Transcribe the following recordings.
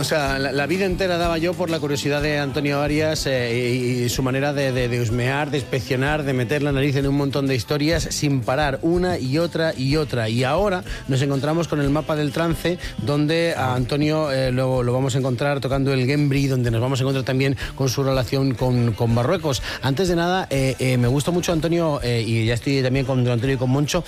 O sea, la vida entera daba yo por la curiosidad de Antonio Arias y su manera de husmear, de inspeccionar, de meter la nariz en un montón de historias sin parar, una y otra y otra. Y ahora nos encontramos con el mapa del trance, donde a Antonio lo vamos a encontrar tocando el Gembri, donde nos vamos a encontrar también con su relación con Marruecos. Antes de nada, me gusta mucho, Antonio, y ya estoy también con Antonio y con Moncho,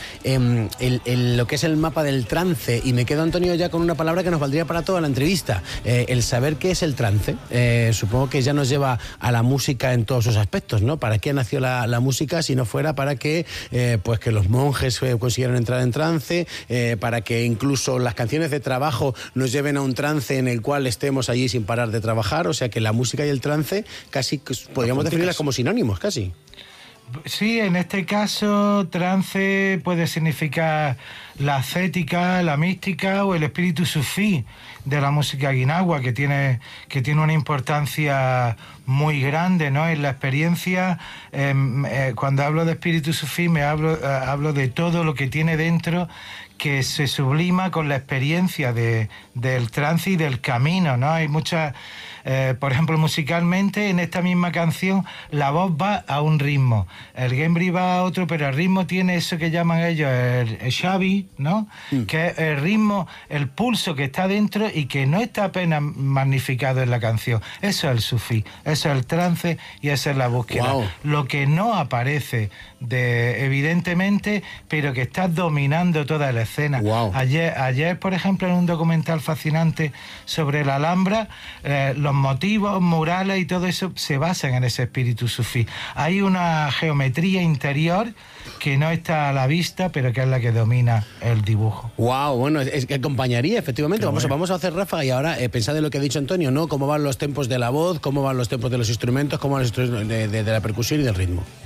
lo que es el mapa del trance. Y me quedo, Antonio, ya con una palabra que nos valdría para toda la entrevista. El saber qué es el trance. Supongo que ya nos lleva a la música en todos sus aspectos, ¿no? ¿Para qué nació la música si no fuera para que, pues que los monjes consiguieran entrar en trance, para que incluso las canciones de trabajo nos lleven a un trance en el cual estemos allí sin parar de trabajar? O sea que la música y el trance casi podríamos definirlas como sinónimos, casi. Sí, en este caso, trance puede significar la ascética, la mística o el espíritu sufí de la música guinagua, que tiene una importancia muy grande, ¿no? En la experiencia, cuando hablo de espíritu sufí, hablo de todo lo que tiene dentro, que se sublima con la experiencia del trance y del camino, ¿no? Hay muchas... por ejemplo, musicalmente, en esta misma canción, la voz va a un ritmo, el Gembri va a otro, pero el ritmo tiene eso que llaman ellos el Xavi, ¿no? Que es el ritmo, el pulso que está dentro y que no está apenas magnificado en la canción. Eso es el sufí, eso es el trance y esa es la búsqueda. Wow. Lo que no aparece evidentemente, pero que está dominando toda la escena. Wow. Ayer, por ejemplo, en un documental fascinante sobre la Alhambra, los motivos, murales y todo eso se basan en ese espíritu sufí. Hay una geometría interior que no está a la vista, pero que es la que domina el dibujo. Wow, bueno, es que acompañaría, efectivamente. Vamos a hacer ráfaga y ahora pensad en lo que ha dicho Antonio, ¿no? Cómo van los tempos de la voz, cómo van los tempos de los instrumentos, cómo van los instrumentos de la percusión y del ritmo.